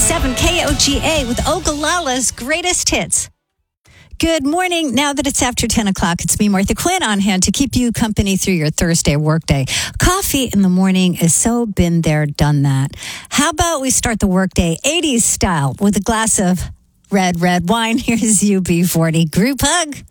101.7 KOGA with Ogallala's greatest hits. Good morning. Now that it's after 10 o'clock, it's me, Martha Quinn, on hand to keep you company through your Thursday workday. Coffee in the morning is so been there, done that. How about we start the workday 80s style with a glass of red wine? Here's UB40. Group hug.